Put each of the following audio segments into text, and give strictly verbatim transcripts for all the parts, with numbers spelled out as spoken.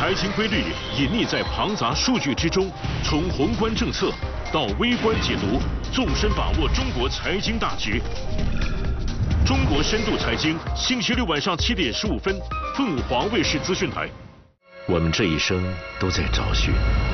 财经规律隐匿在庞杂数据之中，从宏观政策到微观解读，纵深把握中国财经大局。中国深度财经，星期六晚上七点十五分，凤凰卫视资讯台。我们这一生都在找寻，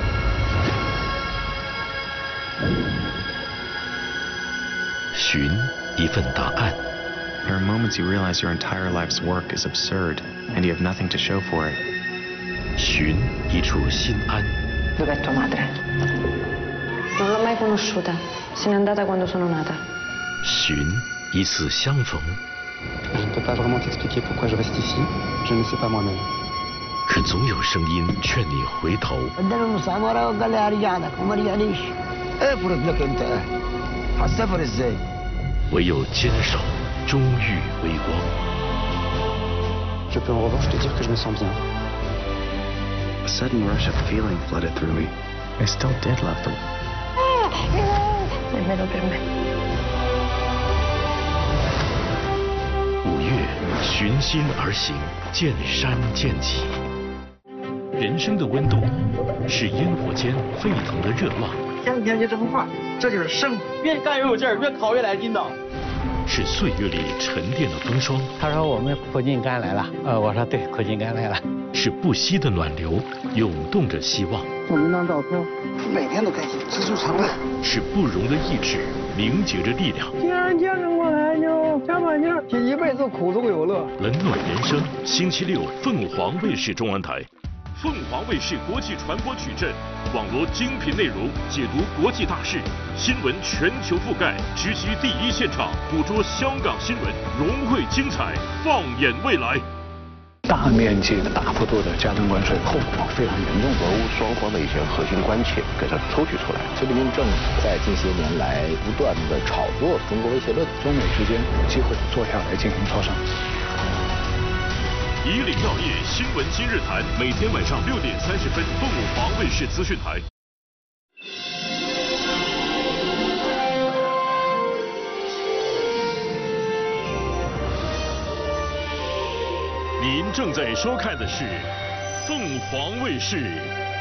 寻一份答案。 There are moments you realize your entire life's work is absurd, and you have nothing to show for it. 寻一处心安。 Dov'è tua madre? Non l'ho mai conosciuta. Se n'è andata quando sono nata. 寻一次相逢。 Je ne peux pas vraiment t'expliquer pourquoi je reste ici. Je ne sais pas moi-même. 可总有声音劝你回头。 عندنا المسامرة وقال لي هرجع لك وما رجعليش. افرض لك انت هتسافر ازاي؟ 唯有坚守，终遇微光。 Je peux en revanche te dire que je me sens bien. A sudden rush of feeling flooded through me. I still did love them. Nemmeno per me. 五月，循心而行，见山见脊。人生的温度，是烟火间沸腾的热浪。 天天就这么画，这就是生。越干越有劲儿，越烤越来劲道。 是岁月里沉淀的风霜。 他说我们苦尽甘来了，呃，我说对，苦尽甘来了。 是不息的暖流，涌动着希望。 送您张照片， 每天都开心，知足常乐。 是不容的意志，凝结着力量。 既然坚持过来，就加把劲儿，一辈子苦中有乐。 冷暖人生，星期六凤凰卫视中文台。 凤凰卫视国际传播矩阵，网罗精品内容，解读国际大事，新闻全球覆盖，直击第一现场，捕捉香港新闻，融汇精彩，放眼未来。 大面积的、大幅度的加征关税，后果非常严重。 俄乌双方的一些核心关切给它抽取出来。 习近平政府在近些年来不断的炒作中国威胁论， 中美之间有机会坐下来进行磋商。 以岭药业新闻今日谈，每天晚上六点三十分，凤凰卫视资讯台。您正在收看的是凤凰卫视